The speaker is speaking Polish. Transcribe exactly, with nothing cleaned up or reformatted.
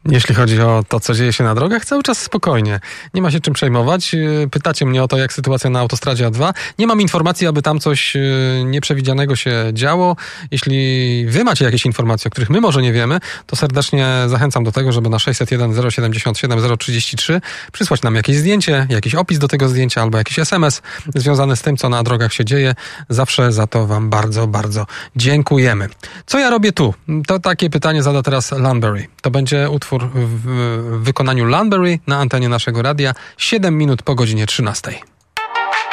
Jeśli chodzi o to, co dzieje się na drogach, cały czas spokojnie. Nie ma się czym przejmować. Pytacie mnie o to, jak sytuacja na autostradzie A dwa. Nie mam informacji, aby tam coś nieprzewidzianego się działo. Jeśli wy macie jakieś informacje, o których my może nie wiemy, to serdecznie zachęcam do tego, żeby na sześćset jeden zero siedemdziesiąt siedem zero trzydzieści trzy przysłać nam jakieś zdjęcie, jakiś opis do tego zdjęcia albo jakiś es em es związany z tym, co na drogach się dzieje. Zawsze za to wam bardzo, bardzo dziękujemy. Co ja robię tu? To takie pytanie zada teraz Lanbury. To będzie utwór w wykonaniu Lanbury na antenie naszego radia siedem minut po godzinie trzynastej.